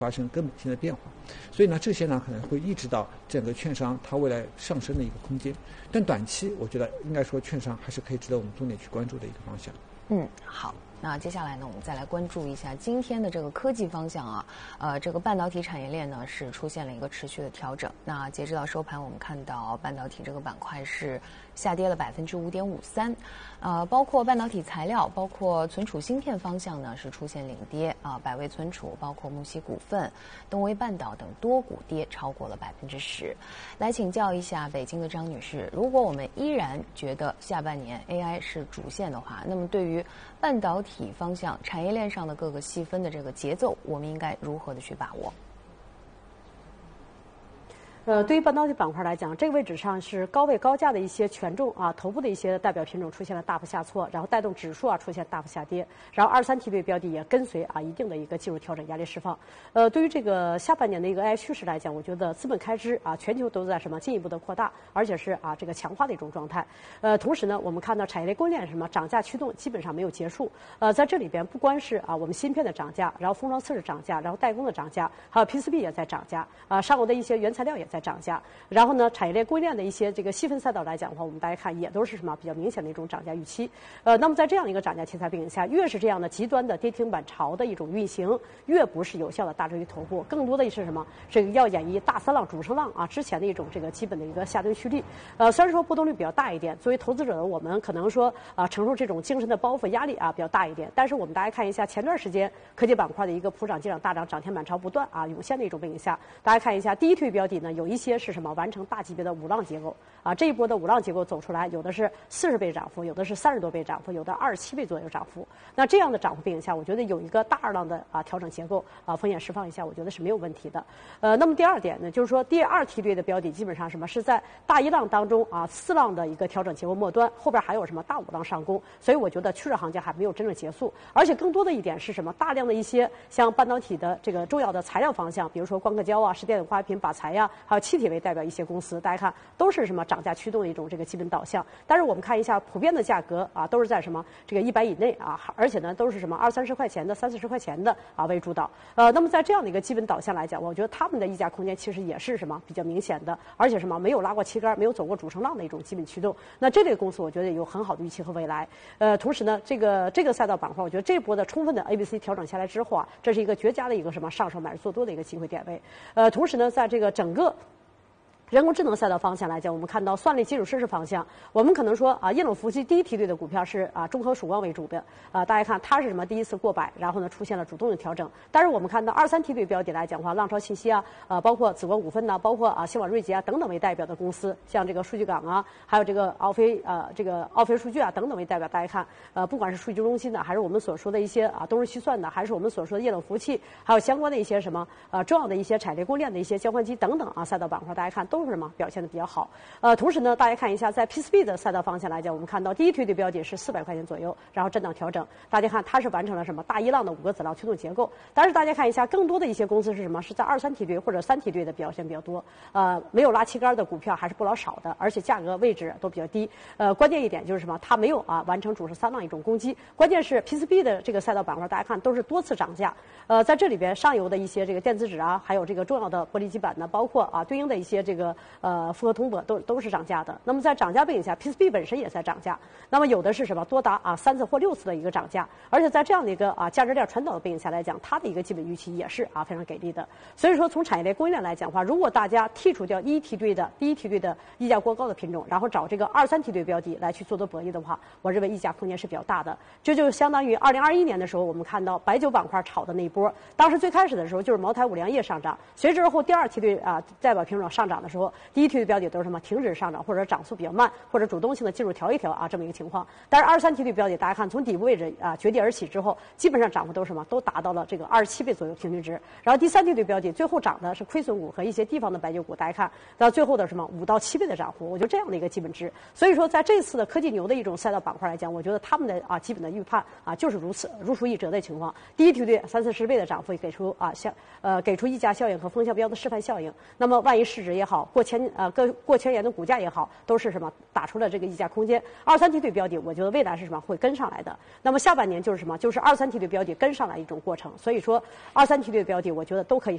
发生根本性的变化。所以呢，这些呢可能会抑制到整个券商它未来上升的一个空间。但短期我觉得应该说券商还是可以值得我们重点去关注的一个方向。 好。那接下来呢，我们再来关注一下今天的这个科技方向啊，这个半导体产业链呢是出现了一个持续的调整。那截止到收盘，我们看到半导体这个板块是下跌了5.53%，包括半导体材料、包括存储芯片方向呢是出现领跌啊，百威存储、包括木锡股份、东威半岛等多股跌超过了10%。来请教一下北京的张女士，如果我们依然觉得下半年 AI 是主线的话，那么对于半导体方向产业链上的各个细分的这个节奏，我们应该如何的去把握？ 对于半导体板块来讲，这个位置上是高位高价的一些权重啊，头部的一些代表品种出现了大幅下挫，然后带动指数出现大幅下跌，然后23梯队标的也跟随一定的一个技术调整压力释放。对于这个下半年的一个 AI 趋势来讲，我觉得资本开支全球都在进一步的扩大，而且是这个强化的一种状态。同时呢，我们看到产业链供应链涨价驱动基本上没有结束。在这里边不光是我们芯片的涨价，然后封装测试涨价，然后代工的涨价，还有 PCB 也在涨价上游的一些原材料也在涨价，然后呢，产业链供应链的一些这个细分赛道来讲的话，我们大家看也都是比较明显的一种涨价预期。那么在这样的一个涨价题材背景下，越是这样的极端的跌停板潮的一种运行，越不是有效的大周期投顾，更多的是什么？这个要演绎大三浪、主升浪之前的一种这个基本的一个下跌蓄力。虽然说波动率比较大一点，作为投资者我们可能说承受这种精神的包袱压力比较大一点，但是我们大家看一下前段时间科技板块的一个普涨急涨大涨，涨停板潮不断涌现的一种背景下，大家看一下第一推标的呢，有一些是完成大级别的五浪结构这一波的五浪结构走出来，有的是40倍涨幅，有的是30多倍涨幅，有的27倍左右涨幅。那这样的涨幅背景下，我觉得有一个大二浪的调整结构风险释放一下，我觉得是没有问题的。那么第二点呢，就是说第二梯队的标的基本上是在大一浪当中4浪的一个调整结构末端，后边还有大五浪上攻，所以我觉得趋势行情还没有真正结束。而且更多的一点是大量的一些像半导体的这个重要的材料方向，比如说光刻胶是电子化学品、靶材还有气体为代表一些公司，大家看都是涨价驱动的一种这个基本导向。但是我们看一下普遍的价格都是在这个100以内而且呢都是20-30块钱的、30-40块钱的为主导。那么在这样的一个基本导向来讲，我觉得他们的溢价空间其实也是比较明显的，而且没有拉过旗杆、没有走过主升浪的一种基本驱动。那这类公司我觉得有很好的预期和未来。同时呢，这个赛道板块，我觉得这一波的充分的 ABC 调整下来之后这是一个绝佳的一个上手买入做多的一个机会点位。同时呢，在这个整个人工智能赛道方向来讲，我们看到算力基础设施方向，我们可能说业冷服务器第一梯队的股票是中核曙光为主的大家看它是第一次过百，然后呢出现了主动的调整。但是我们看到2、3梯队标的来讲的话，浪潮信息包括紫光股份包括新网瑞捷等等为代表的公司，像这个数据港还有这个奥飞数据等等为代表，大家看不管是数据中心的，还是我们所说的一些东日西算的，还是我们所说的业冷服务器，还有相关的一些重要的一些产业供应链的一些交换机等等赛道板块，大家看都是表现的比较好。同时呢，大家看一下在 PCB 的赛道方向来讲，我们看到第一推的标的是400块钱左右，然后震荡调整。大家看它是完成了大一浪的5个子浪驱动结构。但是大家看一下，更多的一些公司是是在2、3梯队或者3梯队的表现比较多。没有拉旗杆的股票还是不老少的，而且价格位置都比较低。关键一点就是它没有完成主升3浪一种攻击。关键是 PCB 的这个赛道板块，大家看都是多次涨价。在这里边上游的一些这个电子纸还有这个重要的玻璃基板呢，包括对应的一些这个复合铜箔都是涨价的。那么在涨价背景下 ，PCB 本身也在涨价。那么有的是多达3次或6次的一个涨价，而且在这样的一个价值链传导的背景下来讲，它的一个基本预期也是非常给力的。所以说从产业链供应链来讲的话，如果大家剔除掉第一梯队的溢价过高的品种，然后找这个2、3梯队标的来去做博弈的话，我认为溢价空间是比较大的。这就相当于2021年的时候，我们看到白酒板块炒的那一波，当时最开始的时候就是茅台、五粮液上涨，随之而后第二梯队代表品种上涨的时候，第一梯队标的都是停止上涨，或者涨速比较慢，或者主动性的技术调一调这么一个情况。但是2、3梯队标的，大家看从底部位置绝地而起之后，基本上涨幅都都达到了这个27倍左右平均值。然后第3梯队标的最后涨的是亏损股和一些地方的白酒股，大家看到最后的5到7倍的涨幅，我觉得这样的一个基本值。所以说在这次的科技牛的一种赛道板块来讲，我觉得他们的基本的预判就是如此如出一辙的情况。第一梯队30-40倍的涨幅给出给出溢价效应和风向标的示范效应。那么万一市值也好好，过千元的股价也好，都是什么打出了这个溢价空间。23梯队标的，我觉得未来是什么会跟上来的。那么下半年就是什么，就是23梯队标的跟上来一种过程。所以说23梯队标的，我觉得都可以